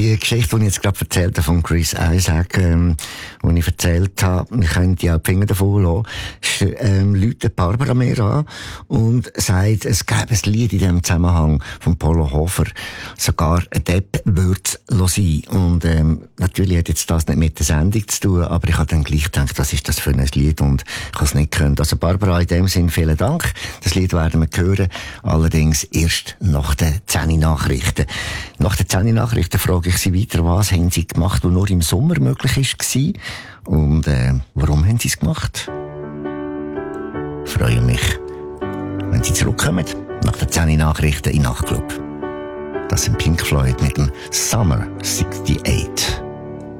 Die Geschichte, die ich jetzt gerade erzählt habe von Chris Isaak, die ich erzählt habe, ich könnte ja die Finger davon lassen, läutet Barbara mir an und sagt, es gäbe ein Lied in diesem Zusammenhang von Polo Hofer, sogar ein Depp würde es sein. Und natürlich hat jetzt das nicht mit der Sendung zu tun, aber ich habe dann gleich gedacht, was ist das für ein Lied und ich habe es nicht gehört. Also Barbara, in dem Sinn vielen Dank. Das Lied werden wir hören, allerdings erst nach den 10 Nachrichten. Nach den 10 Nachrichten frage ich Sie weiter, was haben Sie gemacht, was nur im Sommer möglich war und warum haben Sie es gemacht? Ich freue mich, wenn Sie zurückkommen nach den 10 Nachrichten in Nachtclub. Das sind Pink Floyd mit dem Summer 68.